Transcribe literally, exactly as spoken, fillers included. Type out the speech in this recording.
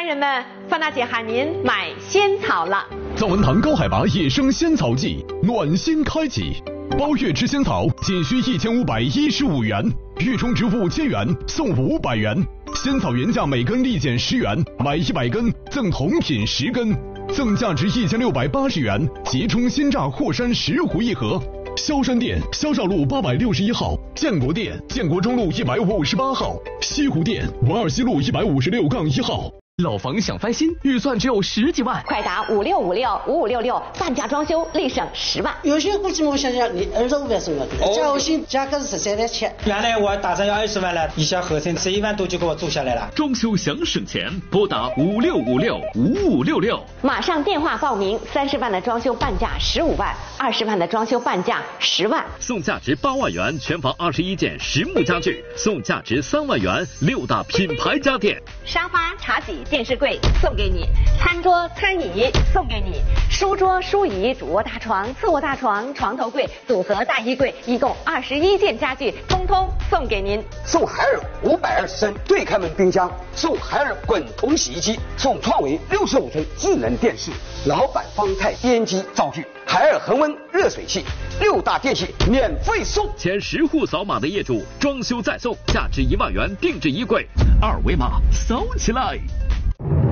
家人们，范大姐喊您买仙草了。 藏文堂高海拔野生仙草季暖心开启，包月吃仙草仅需一千五百一十五元，预充值五千元送五百元。仙草原价每根立减十元，买一百根赠同品十根，赠价值一千六百八十元即充鲜榨霍山石斛一盒。萧山店萧绍路八百六十一号，建国店建国中路一百五十八号，西湖店文二西路一百五十六杠一号。 老房想翻新，预算只有十几万， 快打五六五六五五六六，半价装修立省十万。 有些估计我想想，你二十五万左右，加我新价格是十三万七。 原来我打算要二十万了，一下合成十一万多就给我租下来了。 装修想省钱，拨打五六五六五五六六， 马上电话报名。三十万的装修半价十五万，二十万的装修半价十万， 送价值八万元全房二十一件实木家具，送价值三万元六大品牌家电， 沙发、茶几、电视柜送给你，餐桌、餐椅送给你，书桌、书椅、主卧大床、次卧大床、床头柜、组合大衣柜，一共二十一件家具，通通送给您。 送海尔五百二十升对开门冰箱，送海尔滚筒洗衣机，送创维六十五寸智能电视，老板方太编辑灶具，海尔恒温热水器，六大电器免费送。 前十户扫码的业主装修再送，价值一万元定制衣柜，二维码扫起来。